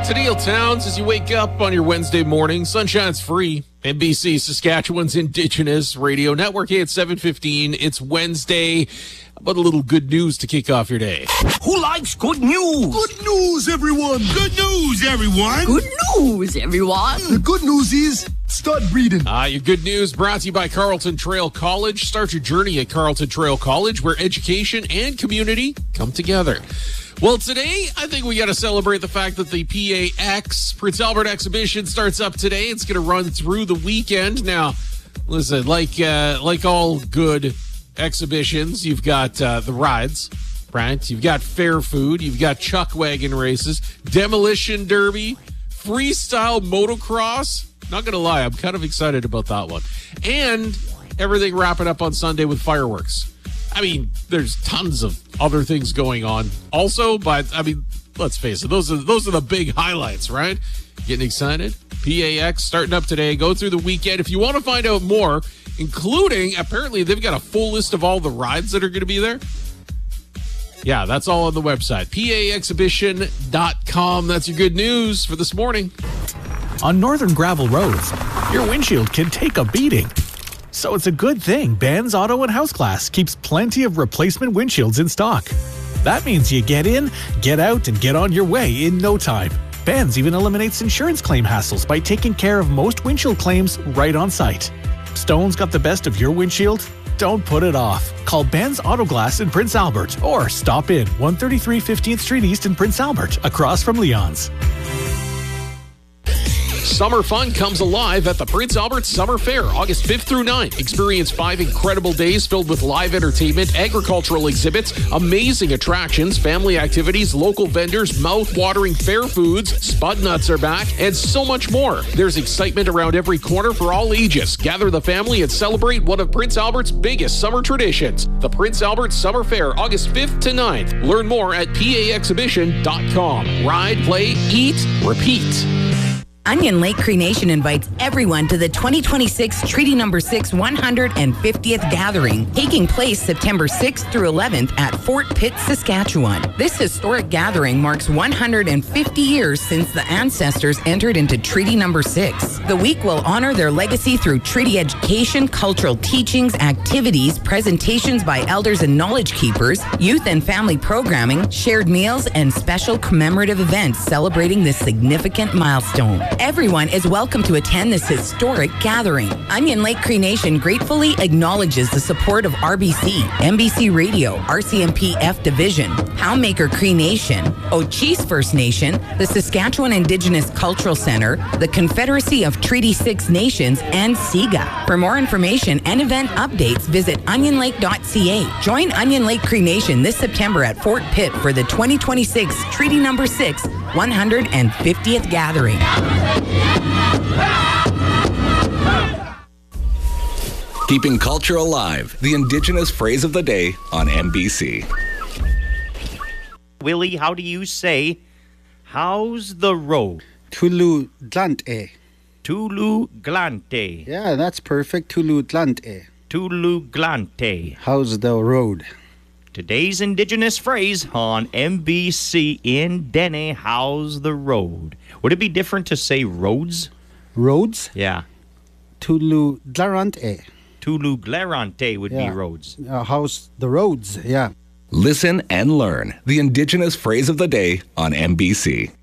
To Neil Towns, as you wake up on your Wednesday morning, sunshine's free. NBC, Saskatchewan's Indigenous Radio Network. Hey, it's 7:15. It's Wednesday. How about a little good news to kick off your day? Who likes good news? Good news, everyone! Good news, everyone! Good news, everyone! The good news is, start breathing. Your good news brought to you by Carleton Trail College. Start your journey at Carleton Trail College, where education and community come together. Well, today, I think we got to celebrate the fact that the PAX Prince Albert exhibition starts up today. It's going to run through the weekend. Now, listen, like all good exhibitions, you've got the rides, right? You've got fair food. You've got chuck wagon races, demolition derby, freestyle motocross. Not going to lie, I'm kind of excited about that one. And everything wrapping up on Sunday with fireworks. I mean, there's tons of other things going on also, but I mean, let's face it, those are the big highlights, right? Getting excited? PAX starting up today. Go through the weekend. If you want to find out more, including, apparently they've got a full list of all the rides that are going to be there. Yeah, that's all on the website. PAExhibition.com. That's your good news for this morning. On northern gravel roads, your windshield can take a beating. So it's a good thing Benz Auto and House Glass keeps plenty of replacement windshields in stock. That means you get in, get out, and get on your way in no time. Benz even eliminates insurance claim hassles by taking care of most windshield claims right on site. Stone's got the best of your windshield? Don't put it off. Call Benz Auto Glass in Prince Albert or stop in 133 15th Street East in Prince Albert, across from Leon's. Summer fun comes alive at the Prince Albert Summer Fair, August 5th through 9th. Experience 5 incredible days filled with live entertainment, agricultural exhibits, amazing attractions, family activities, local vendors, mouth-watering fair foods, Spud Nuts are back, and so much more. There's excitement around every corner for all ages. Gather the family and celebrate one of Prince Albert's biggest summer traditions. The Prince Albert Summer Fair, August 5th to 9th. Learn more at PAExhibition.com. Ride, play, eat, repeat. Onion Lake Cree Nation invites everyone to the 2026 Treaty Number 6 150th Gathering, taking place September 6th through 11th at Fort Pitt, Saskatchewan. This historic gathering marks 150 years since the ancestors entered into Treaty Number 6. The week will honor their legacy through treaty education, cultural teachings, activities, presentations by elders and knowledge keepers, youth and family programming, shared meals, and special commemorative events celebrating this significant milestone. Everyone is welcome to attend this historic gathering. Onion Lake Cree Nation gratefully acknowledges the support of RBC, NBC Radio, RCMP F Division, Houndmaker Cree Nation, Ochise First Nation, the Saskatchewan Indigenous Cultural Center, the Confederacy of Treaty 6 Nations, and SIGA. For more information and event updates, visit onionlake.ca. Join Onion Lake Cree Nation this September at Fort Pitt for the 2026 Treaty Number 6 150th Gathering. Keeping culture alive. The Indigenous phrase of the day on NBC. Willie, how do you say, how's the road? Tulu Dlante. Tulu Glante. Yeah, that's perfect. Tulu Dlante. Tulu Glante. How's the road? Today's Indigenous phrase on NBC in Dene, how's the road? Would it be different to say roads? Roads? Yeah. Tulu Dlarante. Tulu Glarante would be roads. How's the roads? Yeah. Listen and learn the Indigenous phrase of the day on NBC.